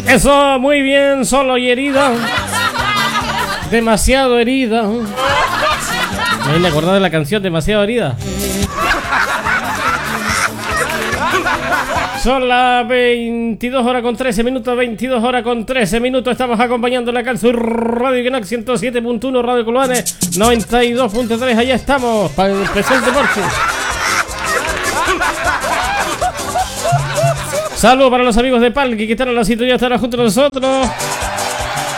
Eso, muy bien, solo y herida. Demasiado herida. Me voy a acordar de la canción Demasiado herida. Son las 22 horas con 13 minutos, 22 horas con 13 minutos. Estamos acompañándola acá en su Radio Genac 107.1, Radio Coloane 92.3. Allá estamos para el especial deporte. Saludos para los amigos de Palqui que están en la sintonía, estarán junto a nosotros.